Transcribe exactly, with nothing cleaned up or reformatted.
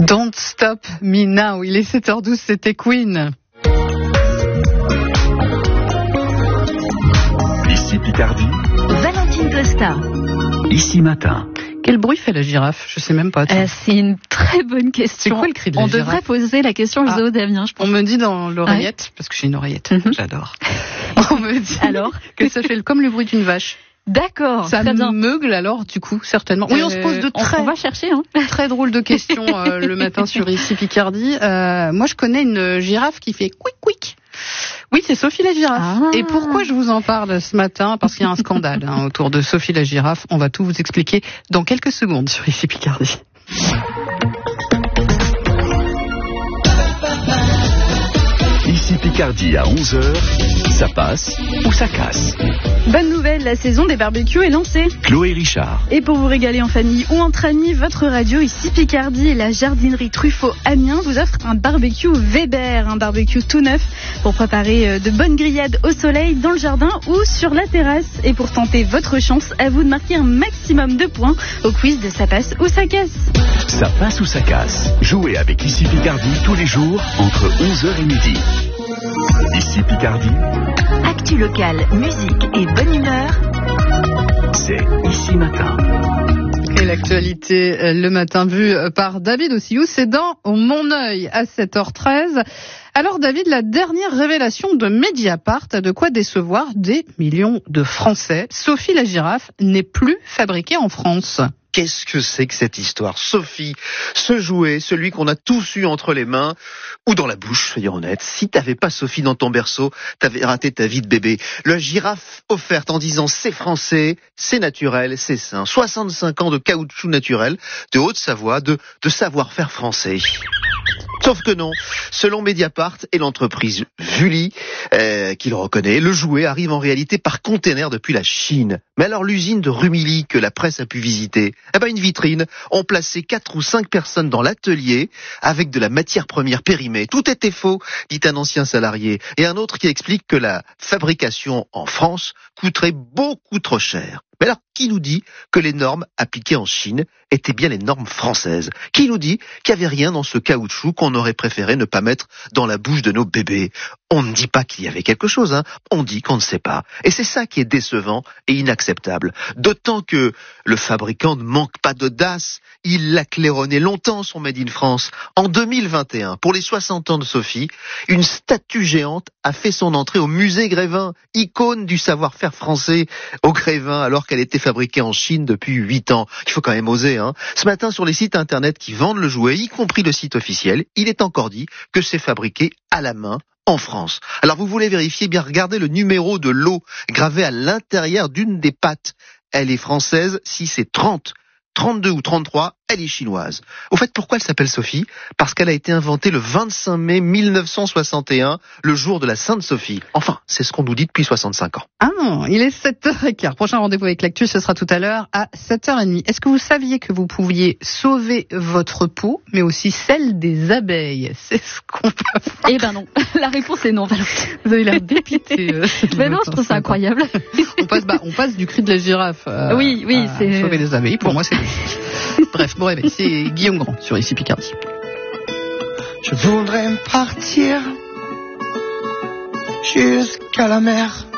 Don't Stop Me Now, il est sept heures douze, c'était Queen. Ici Picardie, Valentine Costa. Ici Matin. Quel bruit fait la girafe? Je sais même pas. Euh, c'est une très bonne question. C'est quoi le cri de la On girafe? devrait poser la question Ah. aux Damien, je pense. On me dit dans l'oreillette, parce que j'ai une oreillette, Mhm. j'adore. On me dit Alors que ça fait comme le bruit d'une vache. D'accord, Ça très bien. meugle alors, du coup, certainement. Oui, on se pose de On- très, On va chercher, hein. très drôles de questions euh, le matin sur Ici Picardie. Euh, moi, je connais une girafe qui fait quick quick. Oui, c'est Sophie la girafe. Ah. Et pourquoi je vous en parle ce matin? Parce qu'il y a un scandale hein, autour de Sophie la girafe. On va tout vous expliquer dans quelques secondes sur Ici Picardie. Ici Picardie à onze heures, ça passe ou ça casse. Bonne nouvelle, la saison des barbecues est lancée. Chloé Richard. Et pour vous régaler en famille ou entre amis, votre radio Ici Picardie et la jardinerie Truffaut Amiens vous offrent un barbecue Weber, un barbecue tout neuf pour préparer de bonnes grillades au soleil dans le jardin ou sur la terrasse. Et pour tenter votre chance, à vous de marquer un maximum de points au quiz de Ça passe ou ça casse. Ça passe ou ça casse. Jouez avec Ici Picardie tous les jours entre onze heures et midi. Ici Picardie, Actu locale, musique et bonne humeur. c'est Ici Matin. Et l'actualité euh, le matin vue par David Ossiou, c'est dans Mon œil à sept heures treize. Alors David, la dernière révélation de Mediapart a de quoi décevoir des millions de Français. Sophie la girafe n'est plus fabriquée en France. Qu'est-ce que c'est que cette histoire? Sophie, ce jouet, celui qu'on a tous eu entre les mains ou dans la bouche, soyons honnêtes. Si t'avais pas Sophie dans ton berceau, t'avais raté ta vie de bébé. La girafe offerte en disant c'est français, c'est naturel, c'est sain. soixante-cinq ans de caoutchouc naturel, de Haute-Savoie, de, de savoir-faire français. Sauf que non, selon Mediapart et l'entreprise Vully, euh, qui le reconnaît, le jouet arrive en réalité par container depuis la Chine. Mais alors l'usine de Rumilly que la presse a pu visiter, eh ben une vitrine, ont placé quatre ou cinq personnes dans l'atelier avec de la matière première périmée. Tout était faux, dit un ancien salarié. Et un autre qui explique que la fabrication en France coûterait beaucoup trop cher. Mais alors, qui nous dit que les normes appliquées en Chine étaient bien les normes françaises? Qui nous dit qu'il n'y avait rien dans ce caoutchouc qu'on aurait préféré ne pas mettre dans la bouche de nos bébés? On ne dit pas qu'il y avait quelque chose, hein. On dit qu'on ne sait pas. Et c'est ça qui est décevant et inacceptable. D'autant que le fabricant ne manque pas d'audace. Il l'a claironné longtemps, son Made in France. En deux mille vingt et un, pour les soixante ans de Sophie, une statue géante a fait son entrée au musée Grévin, icône du savoir-faire français au Grévin, alors qu'elle était fabriquée en Chine depuis huit ans. Il faut quand même oser, hein. Ce matin, sur les sites internet qui vendent le jouet, y compris le site officiel, il est encore dit que c'est fabriqué à la main en France. Alors vous voulez vérifier, bien regardez le numéro de lot gravé à l'intérieur d'une des pattes. Elle est française, si c'est trente, trente-deux ou trente-trois, elle est chinoise. Au fait, pourquoi elle s'appelle Sophie? Parce qu'elle a été inventée le vingt-cinq mai mille neuf cent soixante et un, le jour de la Sainte Sophie. Enfin, c'est ce qu'on nous dit depuis soixante-cinq ans. Ah non, il est sept heures quinze. Prochain rendez-vous avec l'actu, ce sera tout à l'heure à sept heures trente. Est-ce que vous saviez que vous pouviez sauver votre peau, mais aussi celle des abeilles? C'est ce qu'on peut faire. Eh ben non, la réponse est non, Valentine. Vous avez l'air dépité. Euh, Mais non, je trouve ça incroyable. on, passe, bah, on passe du cri de la girafe euh, Oui, oui, à c'est- sauver les abeilles. Pour moi, c'est logique. Bref, bon réveil, c'est Guillaume Grand sur Ici Picardie. Je voudrais partir jusqu'à la mer,